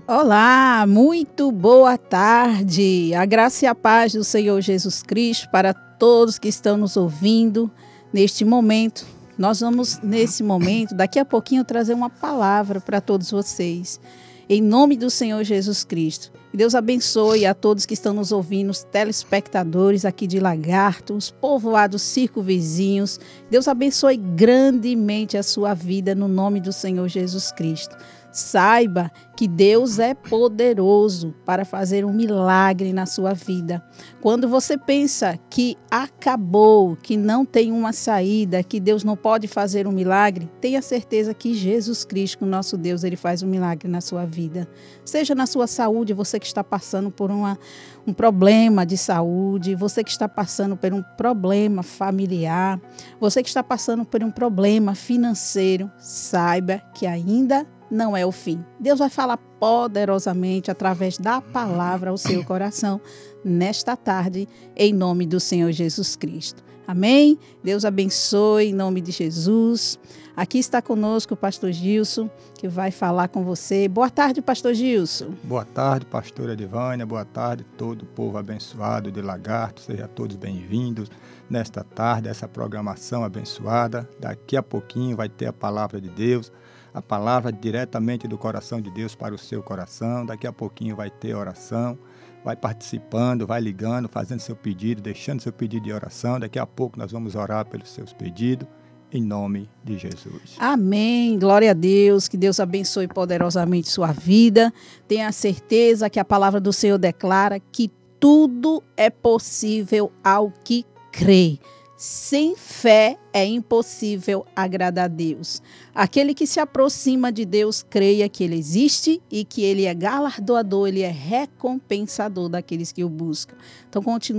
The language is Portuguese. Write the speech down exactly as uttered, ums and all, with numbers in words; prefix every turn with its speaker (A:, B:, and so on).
A: Olá, muito boa tarde. A graça e a paz do Senhor Jesus Cristo para todos que estão nos ouvindo neste momento. Nós vamos, nesse momento, daqui a pouquinho, trazer uma palavra para todos vocês. Em nome do Senhor Jesus Cristo. Deus abençoe a todos que estão nos ouvindo, os telespectadores aqui de Lagarto, os povoados circunvizinhos. Deus abençoe grandemente a sua vida no nome do Senhor Jesus Cristo. Saiba que Deus é poderoso para fazer um milagre na sua vida. Quando você pensa que acabou, que não tem uma saída, que Deus não pode fazer um milagre, tenha certeza que Jesus Cristo, nosso Deus, ele faz um milagre na sua vida. Seja na sua saúde, você que está passando por uma, um problema de saúde, você que está passando por um problema familiar, você que está passando por um problema financeiro, saiba que ainda não é o fim. Deus vai falar poderosamente através da palavra ao seu coração nesta tarde, em nome do Senhor Jesus Cristo. Amém? Deus abençoe em nome de Jesus. Aqui está conosco o pastor Gilson, que vai falar com você. Boa tarde, pastor Gilson.
B: Boa tarde, pastora Edivânia. Boa tarde, todo o povo abençoado de Lagarto. Sejam todos bem-vindos nesta tarde, essa programação abençoada. Daqui a pouquinho vai ter a palavra de Deus, a palavra diretamente do coração de Deus para o seu coração. Daqui a pouquinho vai ter oração. Vai participando, vai ligando, fazendo seu pedido, deixando seu pedido de oração. Daqui a pouco nós vamos orar pelos seus pedidos, em nome de Jesus.
A: Amém. Glória a Deus. Que Deus abençoe poderosamente sua vida. Tenha certeza que a palavra do Senhor declara que tudo é possível ao que crê. Sem fé é impossível agradar a Deus. Aquele que se aproxima de Deus, creia que Ele existe e que Ele é galardoador, Ele é recompensador daqueles que o buscam. Então, continue